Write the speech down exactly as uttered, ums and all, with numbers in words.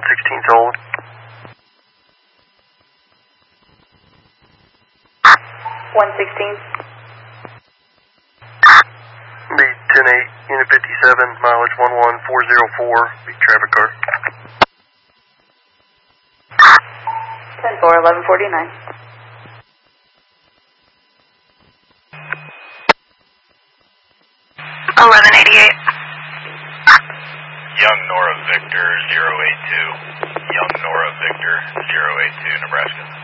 sixteen told. one sixteen. Be ten eight, unit fifty-seven, mileage one one four zero four, be traffic car. ten four, eleven forty-nine. eleven eighty-eight. Young Nora Victor zero eight two. Young Nora Victor zero eight two, Nebraska.